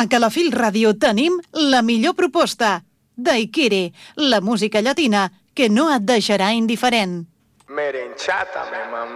A Calafell Ràdio tenim la millor proposta. Daiquiri, la música llatina que no et deixarà indiferent. Merenchátame, mamá.